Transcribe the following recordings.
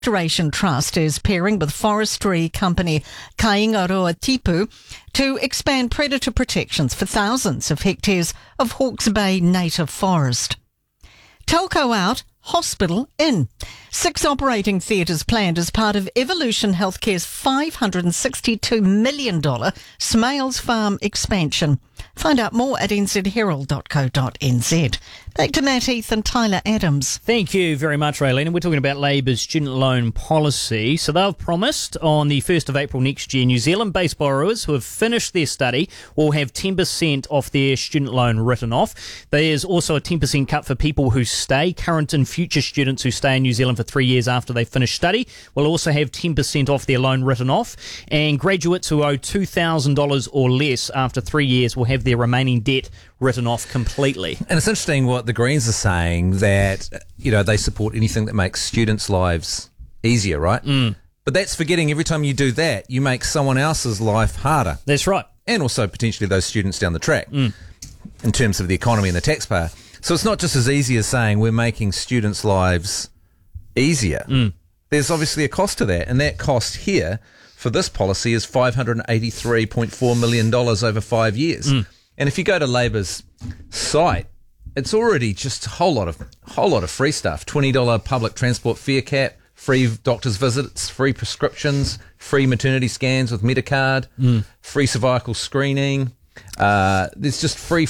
Restoration Trust is pairing with forestry company Kaingaroa Tipu to expand predator protections for thousands of hectares of Hawke's Bay native forest. Telco out, hospital in. 6 operating theatres planned as part of Evolution Healthcare's $562 million Smales Farm expansion. Find out more at nzherald.co.nz. Back to Matt Heath and Tyler Adams. Thank you very much, Raylene. And we're talking about Labour's student loan policy. So they've promised on the 1st of April next year, New Zealand-based borrowers who have finished their study will have 10% off their student loan written off. There's also a 10% cut for people who stay. Current and future students who stay in New Zealand for 3 years after they finish study will also have 10% off their loan written off. And graduates who owe $2,000 or less after 3 years will have their remaining debt written off completely. And it's interesting what the Greens are saying, that, they support anything that makes students' lives easier, right? But that's forgetting every time you do that, you make someone else's life harder. That's right. And also potentially those students down the track in terms of the economy and the taxpayer. So it's not just as easy as saying we're making students' lives easier. There's obviously a cost to that, and that cost here for this policy is $583.4 million over 5 years. And if you go to Labor's site, it's already just a whole lot of free stuff. $20 public transport fare cap, free doctor's visits, free prescriptions, free maternity scans with Medicard, free cervical screening. There's just free.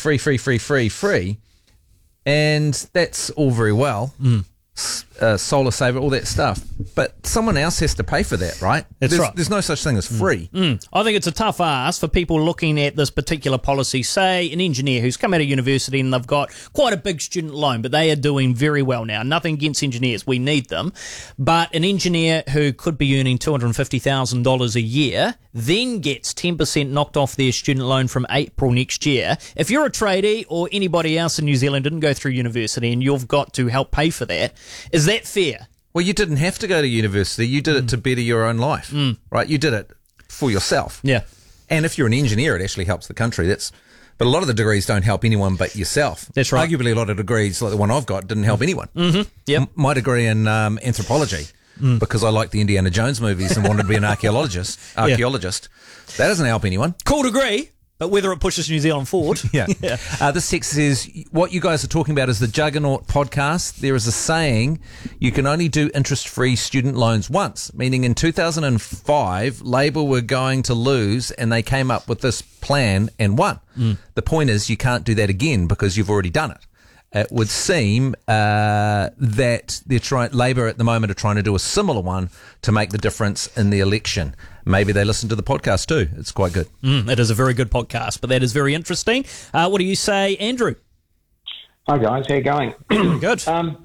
And that's all very well. Solar saver, all that stuff. But someone else has to pay for that, right? That's right. There's no such thing as free. I think it's a tough ask for people looking at this particular policy. Say an engineer who's come out of university and they've got quite a big student loan, but they are doing very well now. Nothing against engineers. We need them. But an engineer who could be earning $250,000 a year then gets 10% knocked off their student loan from April next year. If you're a tradie or anybody else in New Zealand didn't go through university and you've got to help pay for that, is that fair? Well, you didn't have to go to university. You did it to better your own life, right? You did it for yourself. Yeah. And if you're an engineer, it actually helps the country. But a lot of the degrees don't help anyone but yourself. That's right. Arguably, a lot of degrees, like the one I've got, didn't help anyone. Yep. My degree in anthropology, because I liked the Indiana Jones movies and wanted to be an archaeologist, that doesn't help anyone. Cool degree. But whether it pushes New Zealand forward. This text says, what you guys are talking about is the Juggernaut podcast. There is a saying, you can only do interest-free student loans once, meaning in 2005, Labor were going to lose and they came up with this plan and won. The point is you can't do that again because you've already done it. It would seem that Labor at the moment are trying to do a similar one to make the difference in the election. Maybe they listen to the podcast too. It's quite good. It is a very good podcast, but that is very interesting. What do you say, Andrew? Hi guys, how you going? Good.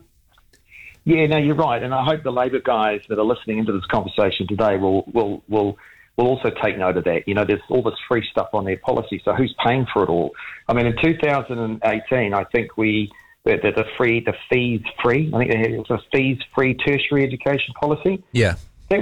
You're right, and I hope the Labor guys that are listening into this conversation today will also take note of that. There's all this free stuff on their policy, so who's paying for it all? I mean, in 2018, I think the fees free. I think it was a fees free tertiary education policy. Yeah.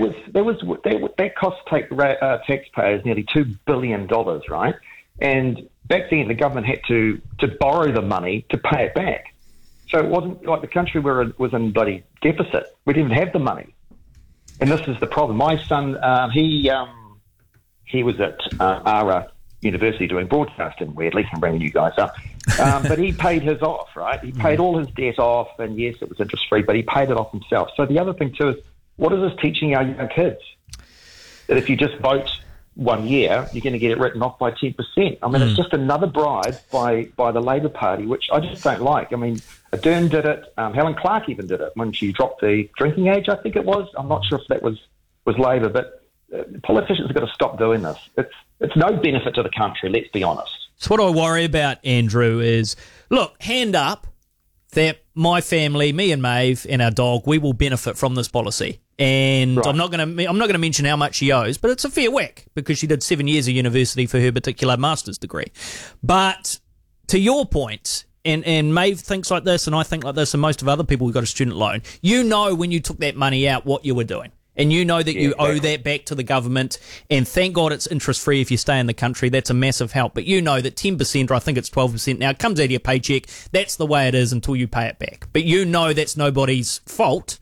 That cost taxpayers nearly $2 billion, right? And back then, the government had to borrow the money to pay it back. So it wasn't like the country was in bloody deficit. We didn't have the money, and this is the problem. My son, he was at ARA University doing broadcasting, weirdly, I'm bringing you guys up. But he paid his off, right? He paid all his debt off, and yes, it was interest-free, but he paid it off himself. So the other thing, too, is what is this teaching our young kids? That if you just vote 1 year, you're going to get it written off by 10%. I mean, it's just another bribe by the Labor Party, which I just don't like. I mean, Ardern did it. Helen Clark even did it when she dropped the drinking age, I think it was. I'm not sure if that was Labor, but politicians have got to stop doing this. It's no benefit to the country, let's be honest. So what I worry about, Andrew, is, look, hand up that my family, me and Maeve and our dog, we will benefit from this policy. And right. I'm not going to mention how much she owes, but it's a fair whack because she did 7 years of university for her particular master's degree. But to your point, and Maeve thinks like this, and I think like this, and most of other people who got a student loan, you know when you took that money out what you were doing. And you know that you owe that back to the government, and thank God it's interest-free if you stay in the country. That's a massive help. But you know that 10%, or I think it's 12% now, it comes out of your paycheck. That's the way it is until you pay it back. But you know that's nobody's fault.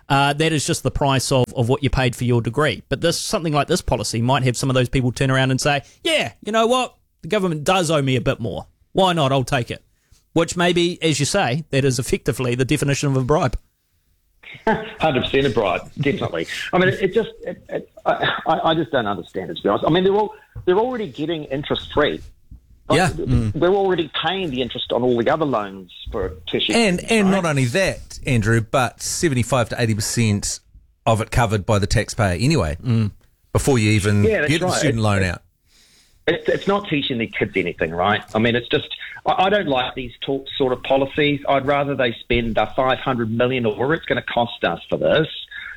That is just the price of what you paid for your degree. But something like this policy might have some of those people turn around and say, yeah, you know what? The government does owe me a bit more. Why not? I'll take it. Which maybe, as you say, that is effectively the definition of a bribe. 100% a bribe, definitely. I mean, I just don't understand it, to be honest. I mean, they're already getting interest free. Yeah. We're already paying the interest on all the other loans for tertiary. And right? not only that, Andrew, but 75 to 80% of it covered by the taxpayer anyway, before you even get the student loan out. It's not teaching the kids anything, right? I mean, it's just, I don't like these sort of policies. I'd rather they spend $500 million or whatever it's going to cost us for this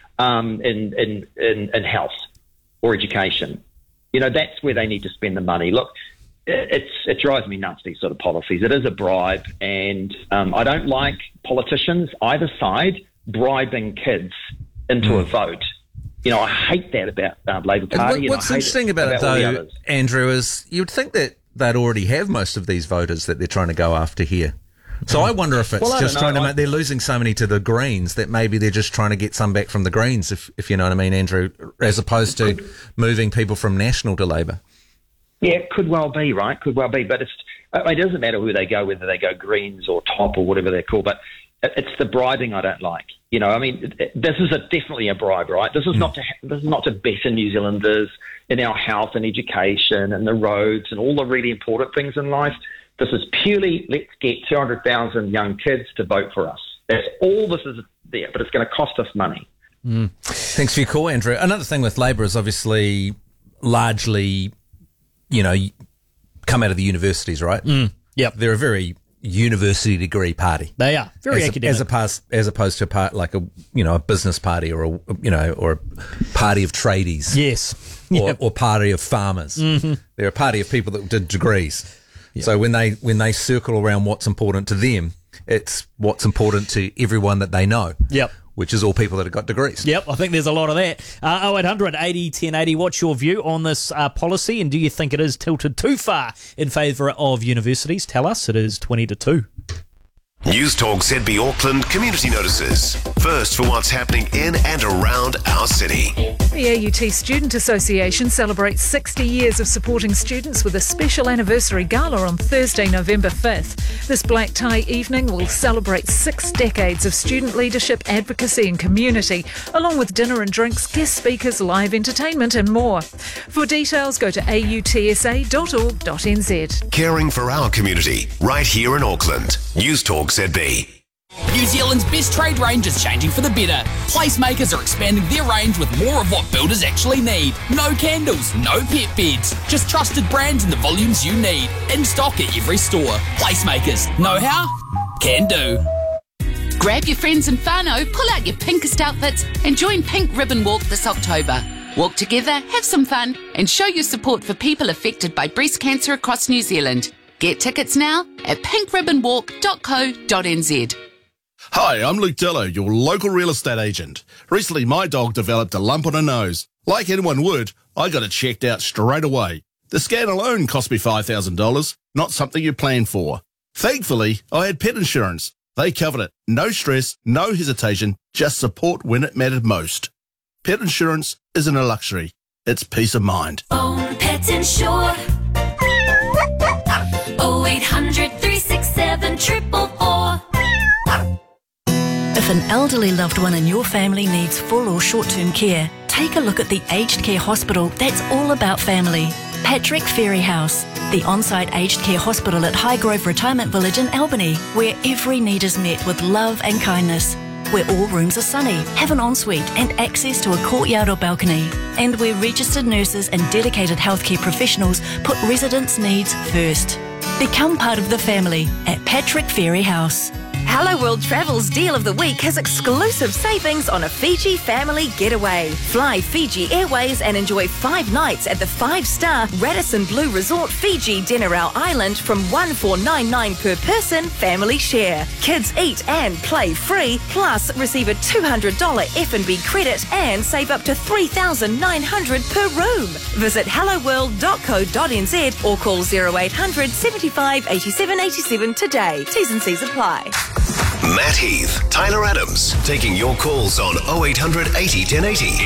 in health or education. You know, that's where they need to spend the money. Look, it drives me nuts, these sort of policies. It is a bribe, and I don't like politicians, either side, bribing kids into a vote. You know, I hate that about Labour Party. What's interesting about it, though, Andrew, is you'd think that they'd already have most of these voters that they're trying to go after here. So I wonder if it's just trying to make, they're losing so many to the Greens that maybe they're just trying to get some back from the Greens, if you know what I mean, Andrew, as opposed to moving people from National to Labour. Yeah, it could well be, right? Could well be. But it doesn't matter who they go, whether they go Greens or Top or whatever they're called. But it's the bribing I don't like. You know, I mean, this is definitely a bribe, right? This is not to better New Zealanders in our health and education and the roads and all the really important things in life. This is purely, let's get 200,000 young kids to vote for us. That's all this is there, but it's going to cost us money. Thanks for your call, Andrew. Another thing with Labour is obviously largely, you know, come out of the universities, right? Yep. They're a very university degree party. They are very academic, as opposed to a part like a business party or a party of tradies. Yes, or party of farmers. They're a party of people that did degrees. Yep. So when they circle around what's important to them, it's what's important to everyone that they know. Yep. Which is all people that have got degrees. Yep, I think there's a lot of that. 0800 80 1080, what's your view on this policy, and do you think it is tilted too far in favour of universities? Tell us. It is 20 to 2. News Talk ZB Auckland community notices. First for what's happening in and around our city. The AUT Student Association celebrates 60 years of supporting students with a special anniversary gala on Thursday, November 5th. This black tie evening will celebrate 6 decades of student leadership, advocacy and community, along with dinner and drinks, guest speakers, live entertainment and more. For details, go to autsa.org.nz. Caring for our community, right here in Auckland. News Talk ZB. New Zealand's best trade range is changing for the better. Placemakers are expanding their range with more of what builders actually need. No candles, no pet beds, just trusted brands in the volumes you need. In stock at every store. Placemakers. Know how? Can do. Grab your friends and whānau, pull out your pinkest outfits and join Pink Ribbon Walk this October. Walk together, have some fun and show your support for people affected by breast cancer across New Zealand. Get tickets now at pinkribbonwalk.co.nz. Hi, I'm Luke Dillo, your local real estate agent. Recently, my dog developed a lump on her nose. Like anyone would, I got it checked out straight away. The scan alone cost me $5,000, not something you plan for. Thankfully, I had pet insurance. They covered it. No stress, no hesitation, just support when it mattered most. Pet insurance isn't a luxury. It's peace of mind. Own Pet Insure. 0800 367 444. If an elderly loved one in your family needs full or short-term care, take a look at the aged care hospital that's all about family. Patrick Ferry House, the on-site aged care hospital at Highgrove Retirement Village in Albany, where every need is met with love and kindness. Where all rooms are sunny, have an ensuite and access to a courtyard or balcony. And where registered nurses and dedicated healthcare professionals put residents' needs first. Become part of the family at Patrick Ferry House. Hello World Travel's Deal of the Week has exclusive savings on a Fiji family getaway. Fly Fiji Airways and enjoy 5 nights at the 5-star Radisson Blue Resort Fiji Denarau Island from $1,499 per person, family share. Kids eat and play free, plus receive a $200 F&B credit and save up to $3,900 per room. Visit helloworld.co.nz or call 0800 75 87 87 today. T's and C's apply. Matt Heath, Tyler Adams, taking your calls on 0800 80 1080.